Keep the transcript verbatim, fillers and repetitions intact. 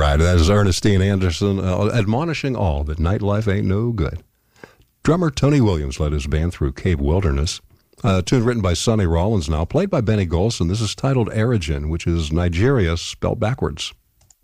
right, that is Ernestine Anderson uh, admonishing all that nightlife ain't no good. Drummer Tony Williams led his band through Cave Wilderness. A tune written by Sonny Rollins now, played by Benny Golson. This is titled Erigen, which is Nigeria spelled backwards.